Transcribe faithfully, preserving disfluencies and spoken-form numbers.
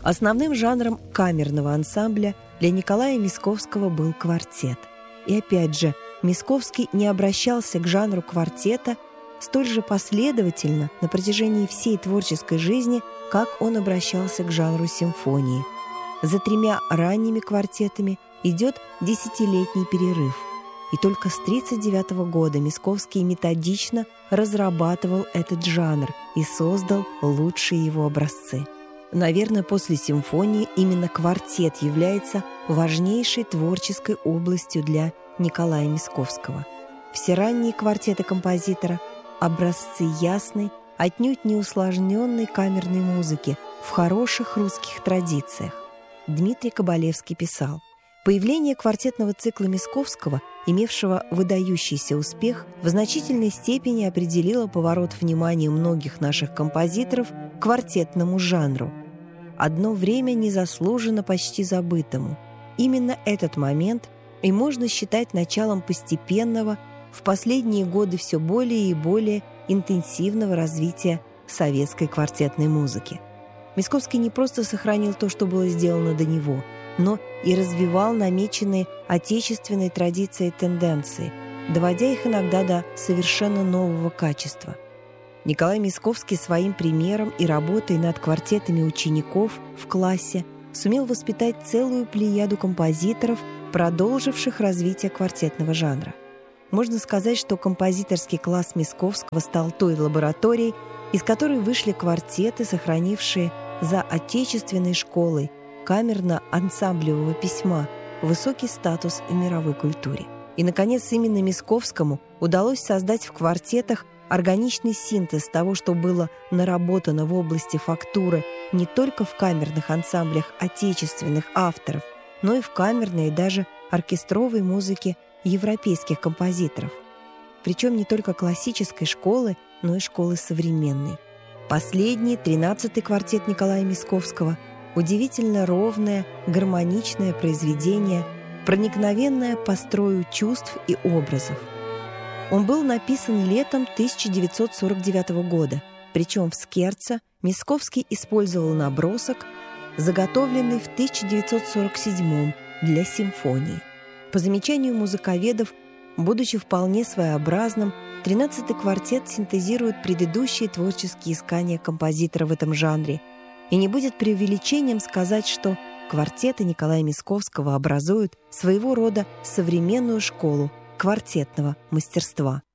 Основным жанром камерного ансамбля для Николая Мисковского был квартет. И опять же, Мисковский не обращался к жанру квартета столь же последовательно на протяжении всей творческой жизни, как он обращался к жанру симфонии. За тремя ранними квартетами идет десятилетний перерыв. И только с тысяча девятьсот тридцать девятого года Мисковский методично разрабатывал этот жанр и создал лучшие его образцы. Наверное, после симфонии именно квартет является важнейшей творческой областью для Николая Мисковского. Все ранние квартеты композитора – образцы ясной, отнюдь не усложненной камерной музыки в хороших русских традициях. Дмитрий Кабалевский писал: «Появление квартетного цикла Мисковского, имевшего выдающийся успех, в значительной степени определило поворот внимания многих наших композиторов к квартетному жанру, одно время незаслуженно почти забытому. Именно этот момент и можно считать началом постепенного, в последние годы все более и более интенсивного развития советской квартетной музыки. Мисковский не просто сохранил то, что было сделано до него, но и развивал намеченные отечественной традицией тенденции, доводя их иногда до совершенно нового качества. Николай Мисковский своим примером и работой над квартетами учеников в классе сумел воспитать целую плеяду композиторов, продолживших развитие квартетного жанра. Можно сказать, что композиторский класс Мисковского стал той лабораторией, из которой вышли квартеты, сохранившие за отечественной школой камерно-ансамблевого письма высокий статус в мировой культуре. И, наконец, именно Мисковскому удалось создать в квартетах органичный синтез того, что было наработано в области фактуры не только в камерных ансамблях отечественных авторов, но и в камерной и даже оркестровой музыке европейских композиторов. Причем не только классической школы, но и школы современной. Последний, тринадцатый квартет Николая Мисковского – удивительно ровное, гармоничное произведение, проникновенное по строю чувств и образов. Он был написан летом тысяча девятьсот сорок девятого года, причем в скерцо Мисковский использовал набросок, заготовленный в тысяча девятьсот сорок седьмом для симфонии. По замечанию музыковедов, будучи вполне своеобразным, тринадцатый квартет синтезирует предыдущие творческие искания композитора в этом жанре, и не будет преувеличением сказать, что квартеты Николая Мисковского образуют своего рода современную школу квартетного мастерства.